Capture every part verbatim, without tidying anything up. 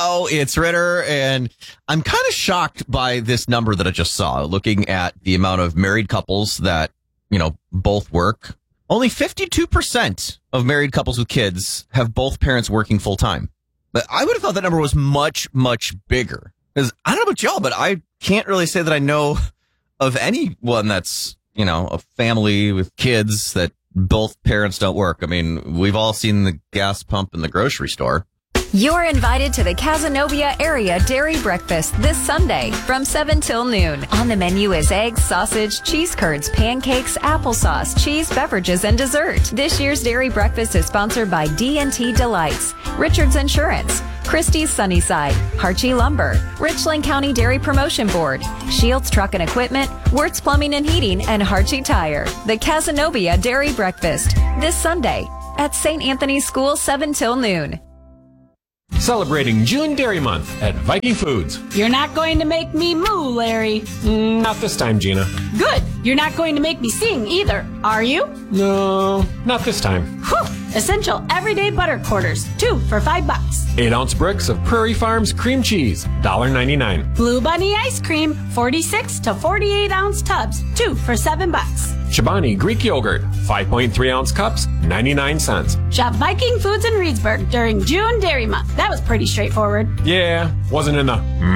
Oh, it's Ritter, and I'm kind of shocked by this number that I just saw, looking at the amount of married couples that, you know, both work. Only fifty-two percent of married couples with kids have both parents working full time. But I would have thought that number was much, much bigger. Because I don't know about y'all, but I can't really say that I know of anyone that's, you know, a family with kids that both parents don't work. I mean, we've all seen the gas pump in the grocery store. You're invited to the Cazenovia Area Dairy Breakfast this Sunday from seven till noon. On the menu is eggs, sausage, cheese curds, pancakes, applesauce, cheese, beverages, and dessert. This year's Dairy Breakfast is sponsored by D and T Delights, Richards Insurance, Christie's Sunnyside, Harchie Lumber, Richland County Dairy Promotion Board, Shields Truck and Equipment, Wirtz Plumbing and Heating, and Harchie Tire. The Cazenovia Dairy Breakfast this Sunday at Saint Anthony's School, seven till noon. Celebrating June Dairy Month at Viking Foods. You're not going to make me moo, Larry. Mm, not this time, Gina. Good. You're not going to make me sing either, are you? No, not this time. Whew. Essential everyday butter quarters, two for five bucks. Eight ounce bricks of Prairie Farms cream cheese, one dollar ninety-nine. Blue Bunny ice cream, forty-six to forty-eight ounce tubs, two for seven bucks. Chobani Greek yogurt, five point three ounce cups, ninety-nine cents. Shop Viking Foods in Reedsburg during June Dairy Month. That was pretty straightforward. Yeah, wasn't in the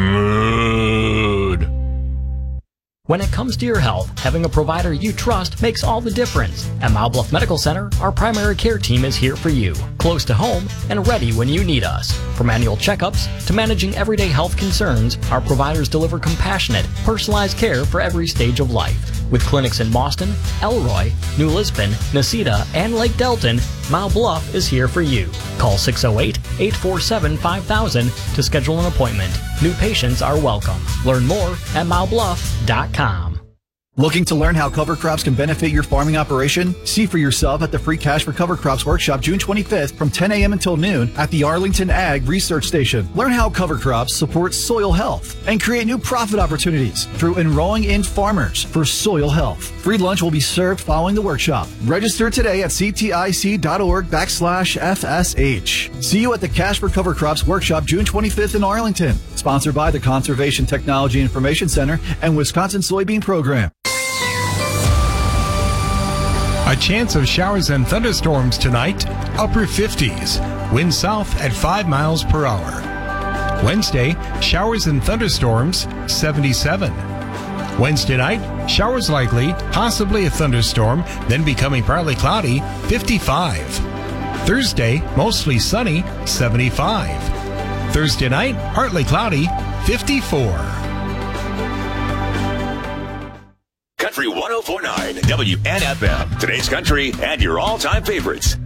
mood. When it comes to your health, having a provider you trust makes all the difference. At Mile Bluff Medical Center, our primary care team is here for you, close to home and ready when you need us. From annual checkups to managing everyday health concerns, our providers deliver compassionate, personalized care for every stage of life. With clinics in Boston, Elroy, New Lisbon, Nacita, and Lake Delton, Mile Bluff is here for you. Call six oh eight, eight four seven, five thousand to schedule an appointment. New patients are welcome. Learn more at mile bluff dot com. Looking to learn how cover crops can benefit your farming operation? See for yourself at the Free Cash for Cover Crops Workshop June twenty-fifth from ten a.m. until noon at the Arlington Ag Research Station. Learn how cover crops support soil health and create new profit opportunities through enrolling in Farmers for Soil Health. Free lunch will be served following the workshop. Register today at ctic.org backslash FSH. See you at the Cash for Cover Crops Workshop June twenty-fifth in Arlington. Sponsored by the Conservation Technology Information Center and Wisconsin Soybean Program. A chance of showers and thunderstorms tonight, upper fifties. Wind south at five miles per hour. Wednesday, showers and thunderstorms, seventy-seven. Wednesday night, showers likely, possibly a thunderstorm, then becoming partly cloudy, fifty-five. Thursday, mostly sunny, seventy-five. Thursday night, partly cloudy, fifty-four. Country one oh four point nine W N F M. Today's country and your all-time favorites.